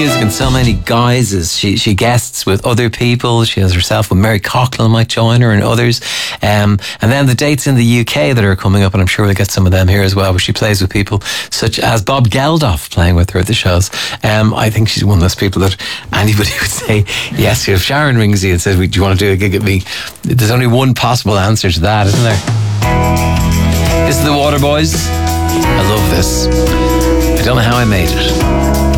music in so many guises. She guests with other people. She has herself with Mary Coughlin might join her and others. And then the dates in the UK that are coming up, and I'm sure we'll get some of them here as well, where she plays with people such as Bob Geldof playing with her at the shows. I think she's one of those people that anybody would say yes to. If Sharon rings you and says, do you want to do a gig at me? There's only one possible answer to that, isn't there? This is the Waterboys. I love this. I don't know how I made it.